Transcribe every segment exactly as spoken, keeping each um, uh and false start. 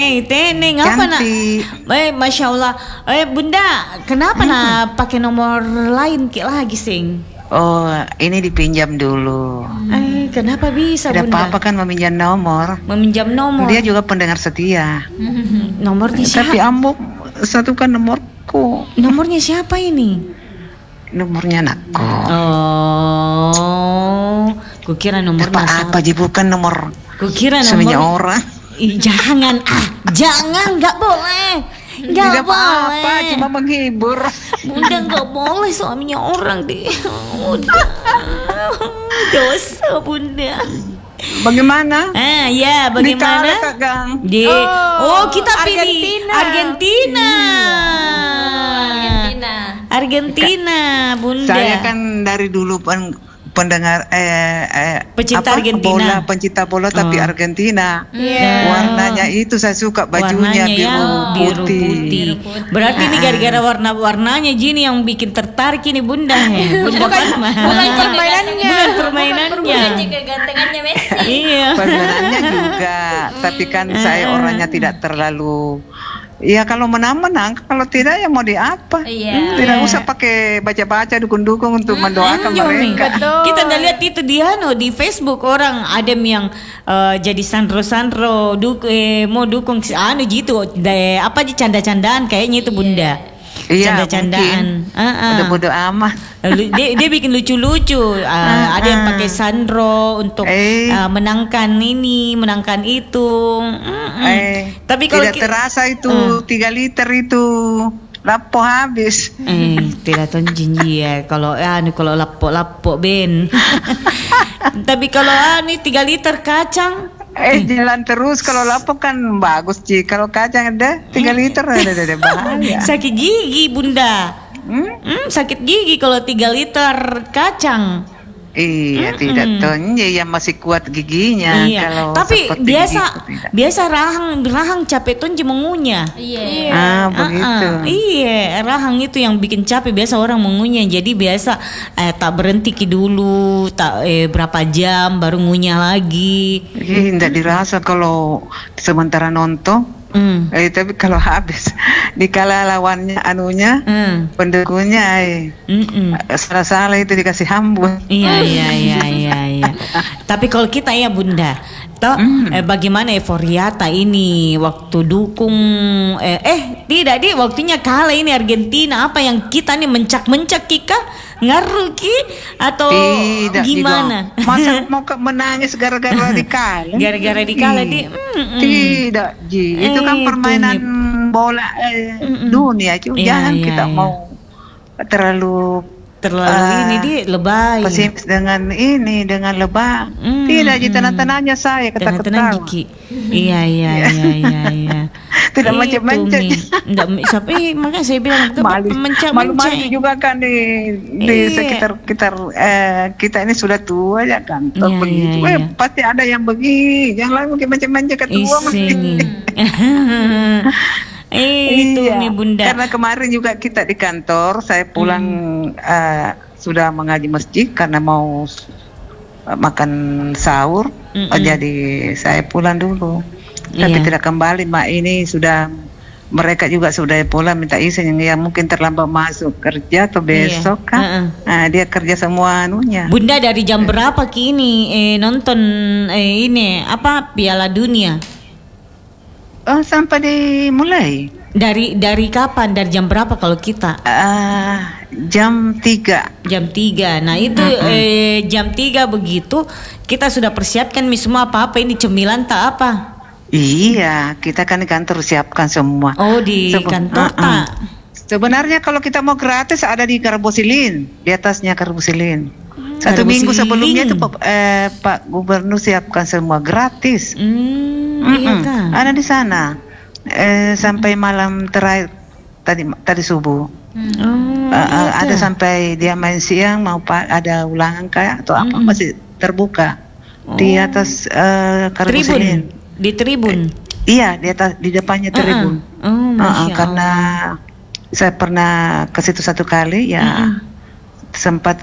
Eh, teneng apa nak? Eh, masya Allah. Eh, Bunda, kenapa hmm. nak pakai nomor lain ke lagi sing? Oh, ini dipinjam dulu. Eh, kenapa bisa Tidak Bunda? apa-apa kan meminjam nomor. Meminjam nomor. Dia juga pendengar setia. Hmm. Nomornya siapa? Tapi Ambo satukan nomorku. Nomornya siapa ini? Nomornya anakku. Oh, kukira nomor apa apa ji bukan nomor. Kukira nomor suaminya orang. Ih, jangan ah, jangan, nggak boleh. Nggak boleh. Apa, cuma menghibur. Bunda nggak boleh suaminya orang deh. Udah, dosa Bunda. Bagaimana? Ah ya, bagaimana? Di, oh, oh, kita pilih Argentina. Argentina. Argentina. Argentina, Bunda. Saya kan dari dulu pen, pendengar eh, eh pecinta apa, Argentina. Bola, pencinta bola tapi oh. Argentina. Yeah. Warnanya itu saya suka bajunya biru, ya, biru putih. putih. Berarti ini gara-gara warna-warnanya Jini yang bikin tertarik ini Bunda. Bunda bukan, bukan permainannya. Bukan permainannya. Bukan kegantengannya Messi. Iya. Permainannya juga. Tapi kan saya orangnya tidak terlalu. Ya kalau menang-menang, kalau tidak ya mau di apa? Iya. Tidak usah pakai baca-baca dukung-dukung untuk mendoakan hmm, mereka. Betul. Kita udah lihat itu di Hano di Facebook orang ada yang uh, jadi Sandro-Sandro duk eh, mau dukung anu gitu, de, apa aja canda-candaan kayaknya itu Bunda. Iya, canda-candaan. Uh-uh. Udah bodo amat. Dia, dia bikin lucu-lucu. Uh, uh-uh. Ada yang pakai Sandro untuk eh. uh, menangkan ini, menangkan itu. Uh-uh. Eh. Tapi kalau tidak ki- terasa itu uh. tiga liter itu lapo habis. Eh, tidak tahu janji ya. Kalau anu kalau lapo-lapo ben. Tapi kalau anu tiga liter kacang. Eh jalan terus kalau lapo kan bagus Ci. Kalau kacang ada tiga liter ada ada bahaya. Sakit gigi Bunda. Hmm? Hmm, sakit gigi kalau tiga liter kacang. Iya, mm-mm. tidak tonje yang masih kuat giginya. Iya. Kalau tapi biasa gitu, biasa rahang rahang capek tonje mengunyah. Iya. Ah begitu. Uh-uh. Iya, rahang itu yang bikin capek biasa orang mengunyah. Jadi biasa eh, tak berhenti ki dulu, tak eh, berapa jam baru ngunyah lagi. Ih, tidak dirasa kalau sementara nonton. Mm. Eh, tapi kalau habis dikala lawannya anunya mm. pendukungnya eh, salah-salah itu dikasih hambur. Iya iya iya iya. iya. Tapi kalau kita ya Bunda, toh mm. eh, bagaimana euforiata ini waktu dukung eh, eh tidak di waktunya kalah ini Argentina, apa yang kita nih mencak-mencak Kika ngaruh Ki atau tidak, gimana? Juga. Masa mau ke menangis gara-gara dikalah? Gara-gara dikalah di mm, tidak Ji, itu kan permainan nih. bola eh, mm, dunia itu ya, jangan ya, kita ya. mau terlalu terlalu uh, ini di lebay pesimis dengan ini dengan lebay mm, tidak Ji, tenang-tenangnya saya ketawa-ketawa. Iya iya iya iya iya. Tidak macam-macam. Enggak sampai makanya saya bilang itu malu-malu juga kan di di sekitar sekitar eh, kita ini sudah tua ya kan. Iya, begitu. Iya, iya. Eh, pasti ada yang begini, yang lain mungkin macam-macam ketua masih. Eh, itu iya. nih Bunda. Karena kemarin juga kita di kantor, saya pulang hmm. uh, sudah mengaji masjid karena mau uh, makan sahur, mm-mm. oh, jadi saya pulang dulu. Iya. Tapi tidak kembali, Mak ini sudah mereka juga sudah pulang minta izin yang mungkin terlambat masuk kerja atau besok iya. kan. Uh-uh. Nah, dia kerja semua anunya. Bunda dari jam berapa kini eh, nonton eh, ini apa Piala Dunia? Oh, sampai dimulai. Dari dari kapan? Dari jam berapa kalau kita? Uh, jam tiga. Jam tiga. Nah, itu uh-uh. eh, jam tiga begitu kita sudah persiapkan mi semua apa-apa ini cemilan tak apa? Iya, kita kan di kantor siapkan semua. Oh, di Seben- kantor uh-uh. tak. Sebenarnya kalau kita mau gratis ada di Karbosilin, di atasnya Karbosilin. Satu Karbosilin. Minggu sebelumnya itu eh, Pak Gubernur siapkan semua gratis. Hmm, iya kan? Ada di sana eh, sampai malam terakhir tadi tadi subuh. Hmm. Oh, uh, iya ada sampai dia main siang mau pak ada ulangan kayak atau apa hmm. masih terbuka oh. di atas uh, Karbosilin. Di tribun. Eh, iya di atas di depannya tribun. Uh-uh. Oh, uh-uh, karena saya pernah ke situ satu kali ya uh-uh. sempat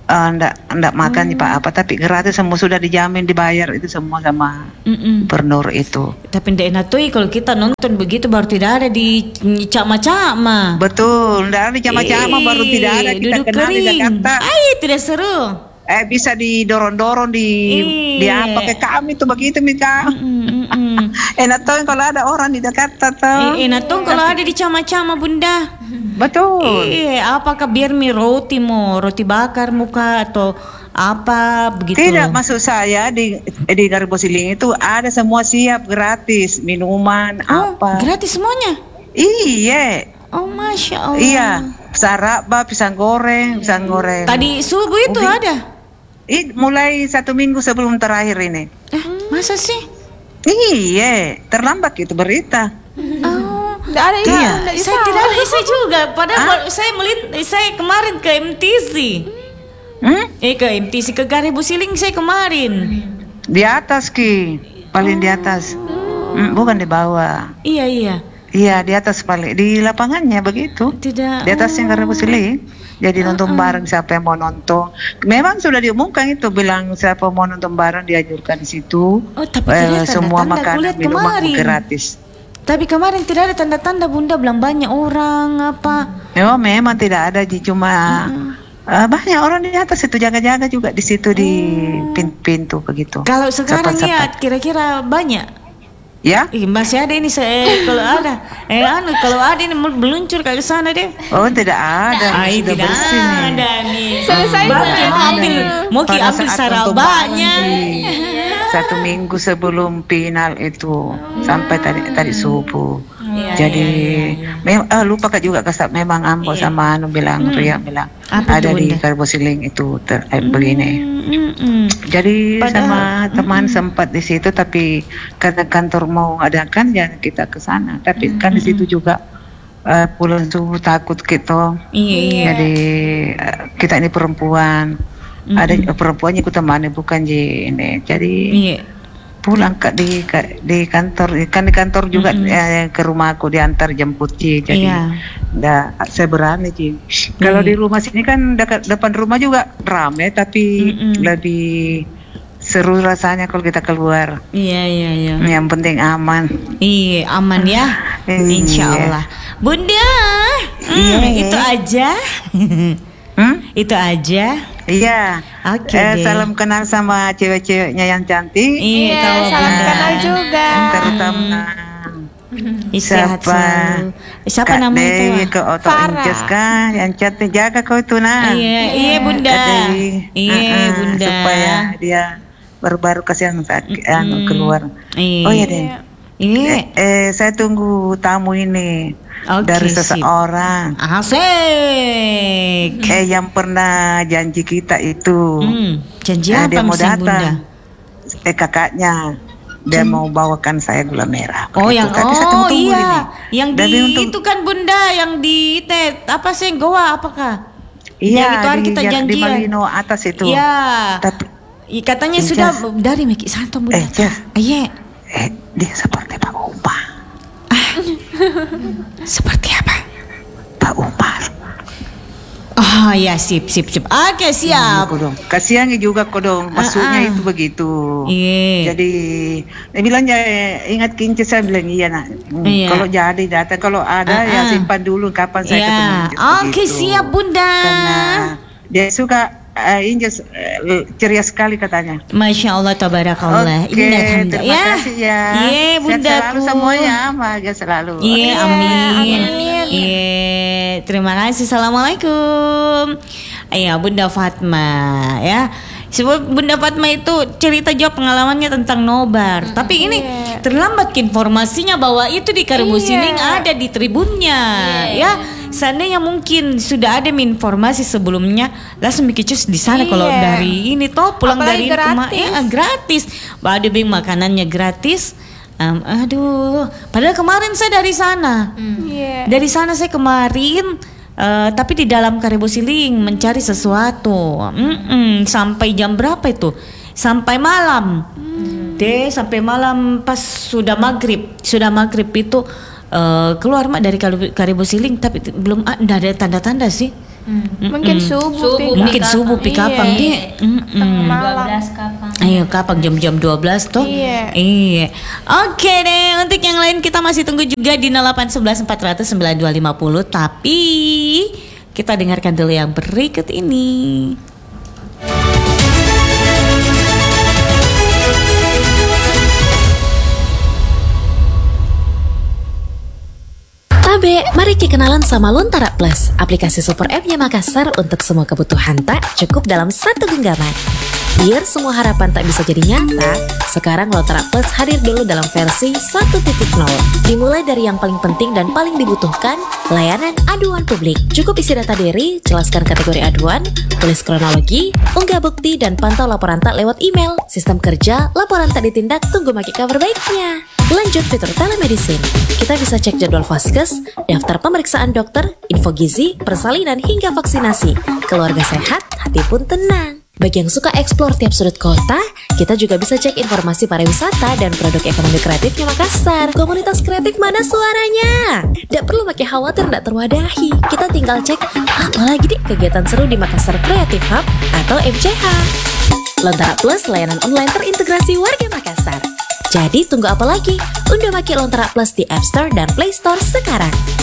uh, ndak ndak makan Hmm. Pak apa, tapi gratis semua sudah dijamin dibayar itu semua sama Mm-mm. gubernur itu. Tapi ndak enak tuh kalau kita nonton begitu baru tidak ada di cama-cama. Betul, ndak ada cama-cama baru tidak ada kita duduk kenal di kering. Jakarta. Ay, tidak seru. Eh bisa didorong-dorong di di Iya. apa ke kami tuh begitu Mika. Mm, mm, mm. Enak tuh kalau ada orang di Jakarta tuh. Eh, enak tuh kalau ada di cama-cama Bunda. Betul. Iya, apakah biar mie roti mau roti bakar muka atau apa begitu? Tidak, maksud saya di di Garibosiling itu ada semua siap gratis, minuman Oh, apa. gratis semuanya. Iya. Oh, masya Allah. Iya, saraba, pisang goreng, pisang goreng. Tadi subuh itu Ubi. ada. Ih, mulai satu minggu sebelum terakhir ini. Eh, masa sih? Iya, terlambat itu berita. Oh, Nggak ada Kak, iya, nggak saya tahu. tidak ada saya juga. Padahal saya melin, saya kemarin ke M T C. Hmm? Eh ke M T C ke Garibosiling saya kemarin. Di atas Ki, paling di atas. Hmm, bukan di bawah. Iya iya. Iya, di atas paling di lapangannya begitu. Tidak. Di atasnya Garibosiling. Jadi nonton bareng siapa yang mau nonton. Memang sudah diumumkan itu bilang siapa mau nonton bareng dianjurkan di situ. Oh, tapi Eh, tidak semua tanda-tanda, makanan kulihat minuman kemarin. gratis. Tapi kemarin tidak ada tanda-tanda Bunda bilang banyak orang apa. Oh, memang tidak ada Ji, cuma eh, banyak orang di atas itu jaga-jaga juga di situ di pin- pintu begitu. Kalau sekarang Sapat-sapat. ya kira-kira banyak. Ya? Ih, masih ada ini saya kalau ada. Eh anu kalau ada ini mel- meluncur ke sana deh. Oh, tidak ada. Ay, Sudah tidak bersih nih. ada nih. Selesai Bagi Bunda. mau ambil, mau ki Pada ambil saat sarabanya. nonton bareng, Ji. Satu minggu sebelum final itu sampai tadi tadi subuh. Iya, Jadi iya, mem- ah, lupa Kak juga Kak, memang Ambo Iya. sama Anu bilang Ria bilang Apa ada tuh, di Bunda? Garibosiling itu ter- eh, begini. Mm, mm. Jadi Padahal- sama teman sempat di situ tapi karena kantor mau adakan ya kita ke sana. Tapi kan di situ juga eh, pulang subuh takut gitu. Iya iya. Jadi eh, kita ini perempuan. Ada perempuannya ikut temani bukan Ji ini. Jadi Iya. pulang ke di ke- di kantor kan di kantor juga eh, ke rumahku diantar jemput Ji. Jadi Iya. nggak saya berani Ji. Kalau di rumah sini kan dekat depan rumah juga rame tapi Mm-mm. lebih seru rasanya kalau kita keluar. Iya iya iya. Yang penting aman. Iya aman ya. Iya. Insya Allah. Bunda, hmm, Iya. itu aja. Hmm? Itu aja. Iya. Oke Eh, deh. salam kenal sama cewek-ceweknya yang cantik. Iya, Iya, tahu, salam Bunda. kenal juga. Terutama Ih, sehat siapa? selalu. Siapa Kak namanya itu? Dewi ah? ke Oto Farah. Inces kah? Yang cantik jaga kau itu nah. Iya, iya Bunda. Kak Dewi. Iya Ah-ah, Bunda. Supaya dia baru-baru kasihan sakit anu keluar. Iya. Oh iya deh. Iya. Eh, eh, saya tunggu tamu ini Oke, dari sip. seseorang. Asik. Eh yang pernah janji kita itu. Hmm, janji Eh, apa dia mau Mesen Bunda? datang. Eh kakaknya. Dia mau bawakan saya gula merah. Oh begitu. yang Tapi saya oh tunggu-tunggu iya, ini. yang Dan di dia untuk- itu kan Bunda, yang di Tet apa sih Goa apakah? Iya, yang itu hari di, kita di janjian. Malino atas itu. Iya. Tapi I- katanya Jas. sudah dari Meki Santo Bunda. Eh, Jas. Iya. eh dia seperti Pak Umar. Seperti apa? Pak Umar. Ah ya sip sip sip. Oke siap. Kodong. Kasihan juga kodong. Maksudnya Ah, ah. itu begitu. Iya. Jadi dia bilang ya ingat kinci saya bilang iya nak. Hmm, Iya. Kalau jadi datang kalau ada Ah, ya ah. simpan dulu kapan saya Iya. ketemu Inces, Oke begitu. siap Bunda. Karena dia suka uh, Inces uh, ceria sekali katanya. Masya Allah tabarakallah. Oke, Inna alhamdulillah. terima kasih ya. Iya Sehat Bundaku. selalu semuanya, bahagia selalu. Iya, amin. amin. Iya, terima kasih. Assalamualaikum. Iya, Bunda Fatma ya. Sebab Bunda Fatma itu cerita jawab pengalamannya tentang nobar. Tapi ini terlambat ke informasinya bahwa itu di Garibosiling Iya. ada di tribunnya ya. Seandainya mungkin sudah ada informasi sebelumnya, langsung bikin cus di sana. Iya. Kalau dari ini toh pulang dari Apalagi ini kema- gratis. ya, gratis. Ada bing makanannya gratis. Em, aduh, padahal kemarin saya dari sana. Iya. Dari sana saya kemarin, eh, tapi di dalam Garibosiling mencari sesuatu. Mm-mm, sampai jam berapa itu? Sampai malam. Deh, sampai malam pas sudah maghrib, sudah maghrib itu eh, keluar mak dari Garibosiling, tapi t- belum ada ada tanda-tanda sih. Mungkin subuh, Subuh, Pi. Mungkin Pi subuh pi kapang Iya. di. Mm-mm. dua belas kapan? Ayo kapang jam-jam dua belas tuh. Iya. Iya. Oke deh, untuk yang lain kita masih tunggu juga di nol delapan satu satu empat nol nol sembilan dua lima nol, tapi kita dengarkan dulu yang berikut ini. Tabe, mari kita kenalan sama Lontara Plus, aplikasi super app-nya Makassar untuk semua kebutuhan tak cukup dalam satu genggaman. Biar semua harapan tak bisa jadi nyata, sekarang Lontara Plus hadir dulu dalam versi satu titik nol. Dimulai dari yang paling penting dan paling dibutuhkan, layanan aduan publik. Cukup isi data diri, jelaskan kategori aduan, tulis kronologi, unggah bukti, dan pantau laporan tak lewat email. Sistem kerja, laporan tak ditindak, tunggu maki kabar baiknya. Lanjut fitur telemedicine. Kita bisa cek jadwal vaskes, daftar pemeriksaan dokter, info gizi, persalinan, hingga vaksinasi. Keluarga sehat, hati pun tenang. Bagi yang suka eksplor tiap sudut kota, kita juga bisa cek informasi pariwisata dan produk ekonomi kreatifnya Makassar. Komunitas kreatif mana suaranya? Tidak perlu pakai khawatir tidak terwadahi. Kita tinggal cek apa lagi nih kegiatan seru di Makassar Creative Hub atau M C H. Lontara Plus, layanan online terintegrasi warga Makassar. Jadi tunggu apa lagi? Unduh Maki Lontara Plus di App Store dan Play Store sekarang.